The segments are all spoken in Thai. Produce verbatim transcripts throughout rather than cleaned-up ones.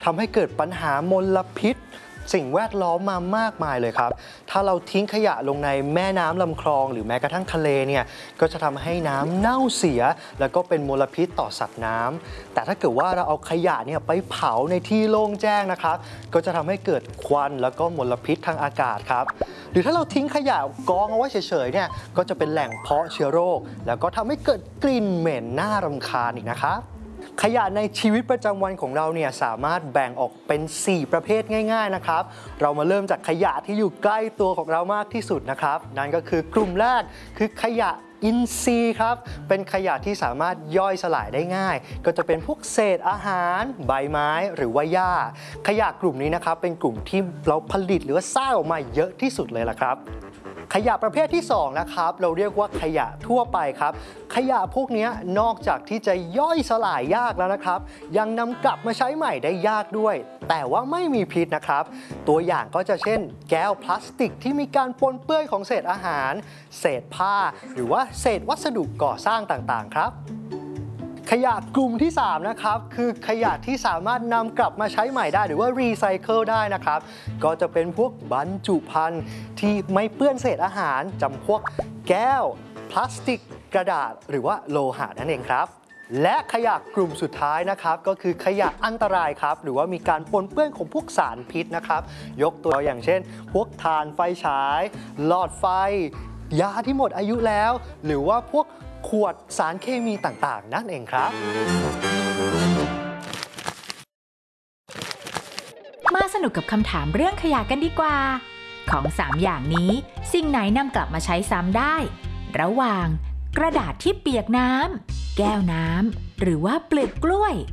ทำให้เกิดปัญหามลพิษสิ่งแวดล้อมมามากมายเลยครับถ้าเราทิ้งขยะลงในแม่น้ำลำคลองหรือแม้กระทั่งทะเลเนี่ยก็จะทำให้น้ำเน่าเสียแล้วก็เป็นมลพิษต่อสัตว์น้ำแต่ถ้าเกิดว่าเราเอาขยะเนี่ยไปเผาในที่โล่งแจ้งนะครับก็จะทำให้เกิดควันแล้วก็มลพิษทางอากาศครับหรือถ้าเราทิ้งขยะกองเอาไว้เฉยๆเนี่ยก็จะเป็นแหล่งเพาะเชื้อโรคแล้วก็ทำให้เกิดกลิ่นเหม็นน่ารำคาญอีกนะครับขยะในชีวิตประจำวันของเราเนี่ยสามารถแบ่งออกเป็นสี่ประเภทง่ายๆนะครับเรามาเริ่มจากขยะที่อยู่ใกล้ตัวของเรามากที่สุดนะครับนั่นก็คือกลุ่มแรกคือขยะอินทรีย์ครับเป็นขยะที่สามารถย่อยสลายได้ง่ายก็จะเป็นพวกเศษอาหารใบไม้หรือว่าหญ้าขยะกลุ่มนี้นะครับเป็นกลุ่มที่เราผลิตหรือว่าสร้างออกมาเยอะที่สุดเลยล่ะครับขยะประเภทที่สองนะครับเราเรียกว่าขยะทั่วไปครับขยะพวกนี้นอกจากที่จะย่อยสลายยากแล้วนะครับยังนำกลับมาใช้ใหม่ได้ยากด้วยแต่ว่าไม่มีพิษนะครับตัวอย่างก็จะเช่นแก้วพลาสติกที่มีการปนเปื้อนของเศษอาหารเศษผ้าหรือว่าเศษวัสดุก่อสร้างต่างๆครับขยะกลุ่มที่สามนะครับคือขยะที่สามารถนำกลับมาใช้ใหม่ได้หรือว่ารีไซเคิลได้นะครับก็จะเป็นพวกบรรจุภัณฑ์ที่ไม่เปื้อนเศษอาหารจำพวกแก้วพลาสติกกระดาษหรือว่าโลหะนั่นเองครับและขยะกลุ่มสุดท้ายนะครับก็คือขยะอันตรายครับหรือว่ามีการปนเปื้อนของพวกสารพิษนะครับยกตัวอย่างเช่นพวกถ่านไฟฉายหลอดไฟยาที่หมดอายุแล้วหรือว่าพวกขวดสารเคมีต่างๆนั่นเองครับมาสนุกกับคำถามเรื่องขยะกันดีกว่าของสามอย่างนี้สิ่งไหนนำกลับมาใช้ซ้ำได้ระหว่างกระดาษที่เปียกน้ำแก้วน้ำหรือว่าเปลือกกล้วย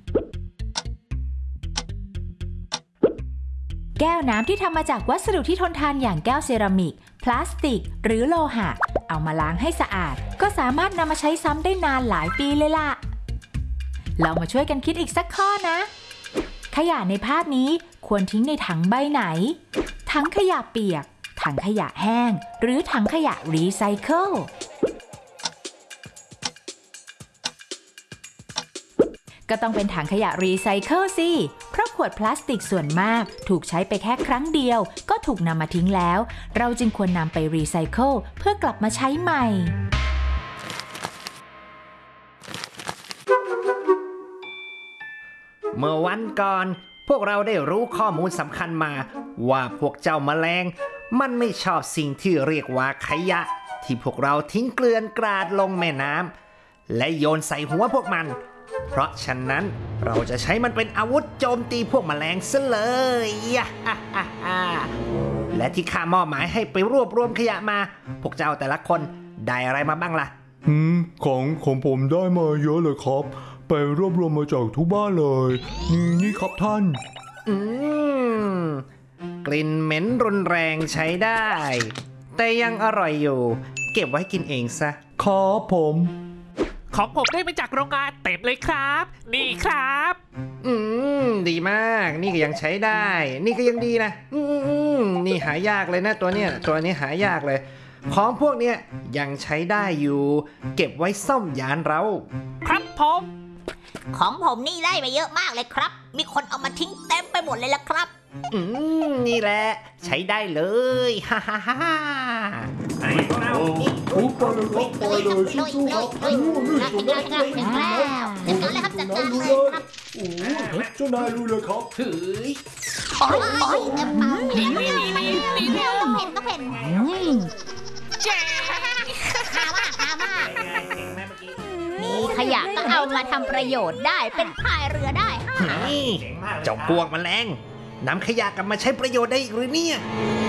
แก้วน้ำที่ทำมาจากวัสดุที่ทนทานอย่างแก้วเซรามิกพลาสติกหรือโลหะเอามาล้างให้สะอาดก็สามารถนำมาใช้ซ้ำได้นานหลายปีเลยล่ะลองมาช่วยกันคิดอีกสักข้อนะขยะในภาพนี้ควรทิ้งในถังใบไหนถังขยะเปียกถังขยะแห้งหรือถังขยะรีไซเคิลก็ต้องเป็นถังขยะรีไซเคิลสิเพราะขวดพลาสติกส่วนมากถูกใช้ไปแค่ครั้งเดียวก็ถูกนำมาทิ้งแล้วเราจึงควรนำไปรีไซเคิลเพื่อกลับมาใช้ใหม่เมื่อวันก่อนพวกเราได้รู้ข้อมูลสำคัญมาว่าพวกเจ้าแมลงมันไม่ชอบสิ่งที่เรียกว่าขยะที่พวกเราทิ้งเกลื่อนกราดลงแม่น้ำและโยนใส่หัวพวกมันเพราะฉะนั้นเราจะใช้มันเป็นอาวุธโจมตีพวกแมลงซะเลยและที่ข้ามอบหมายให้ไปรวบรวมขยะมาพวกเจ้าแต่ละคนได้อะไรมาบ้างล่ะอืมของของผมได้มาเยอะเลยครับไปรวบรวมมาจากทุกบ้านเลยนี่นี่ครับท่านอืมกลิ่นเหม็นรุนแรงใช้ได้แต่ยังอร่อยอยู่เก็บไว้กินเองซะครับผมของผมได้มาจากโรงงานเต็มเลยครับนี่ครับอืมดีมากนี่ก็ยังใช้ได้นี่ก็ยังดีนะอืมนี่หายากเลยนะตัวเนี้ยตัวนี้หายากเลยของพวกเนี้ยยังใช้ได้อยู่เก็บไว้ซ่อมยานเราครับผมของผมนี่ได้ไปเยอะมากเลยครับมีคนเอามาทิ้งเต็มไปหมดเลยล่ะครับอืมนี่แหละใช้ได้เลยฮ่าฮ่าฮ่าฮ่าไอ้พวกเราโอ้ปล่อยเลยปล่อยเลยสู้ๆครับโอ้นี่ถึงแล้วถึงแล้วถึงแล้วจัดการเลยครับจัดการเลยครับโอ้เจ้านายรู้เลยครับเฮ้ยโอ้ยโอ้ยเต็มปากนี่นี่นี่นี่ต้องเห็นต้องเห็นเจ๊ข้าวมากข้าวมากนี่ขยะก็เอามาทำประโยชน์ได้เป็นพายเรือได้นี่เจ้าพวกแมลงนำขยะกลับมาใช้ประโยชน์ได้อีกหรือเนี่ย